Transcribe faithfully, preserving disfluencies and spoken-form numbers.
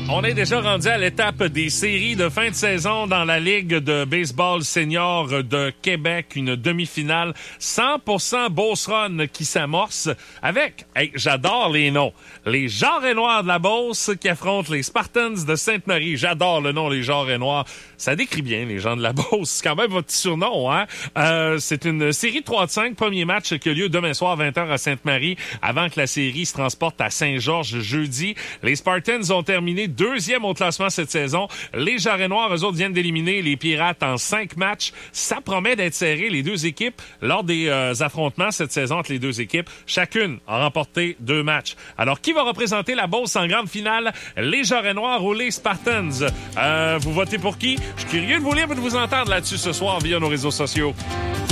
On est déjà rendu à l'étape des séries de fin de saison dans la Ligue de baseball senior de Québec. Une demi-finale cent pour cent Beauce Run qui s'amorce avec, hey, j'adore les noms, les Genres et Noirs de la Beauce qui affrontent les Spartans de Sainte-Marie. J'adore le nom, les Genres et Noirs. Ça décrit bien les gens de la Beauce. C'est quand même votre petit surnom, hein? Euh, c'est une série de trois de cinq. Premier match qui a lieu demain soir à vingt heures à Sainte-Marie avant que la série se transporte à Saint-Georges jeudi. Les Spartans ont terminé deuxième au classement cette saison. Les Jarrets Noirs, eux autres, viennent d'éliminer les Pirates en cinq matchs. Ça promet d'être serré, les deux équipes, lors des euh, affrontements cette saison entre les deux équipes. Chacune a remporté deux matchs. Alors, qui va représenter la Beauce en grande finale? Les Jarrets Noirs ou les Spartans? Euh, vous votez pour qui? Je suis curieux de vous lire et de vous entendre là-dessus ce soir via nos réseaux sociaux.